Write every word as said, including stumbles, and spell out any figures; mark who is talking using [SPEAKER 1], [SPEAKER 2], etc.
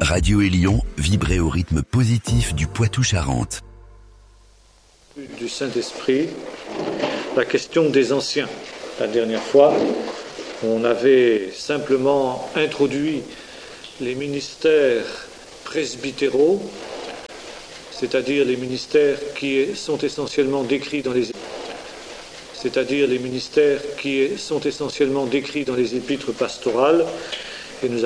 [SPEAKER 1] Radio Élion, vibrez au rythme positif du Poitou-Charentes.
[SPEAKER 2] Du Saint-Esprit, la question des anciens. La dernière fois, on avait simplement introduit les ministères presbytéraux, c'est-à-dire les ministères qui sont essentiellement décrits dans les c'est-à-dire les ministères qui sont essentiellement décrits dans les épîtres pastorales, et nous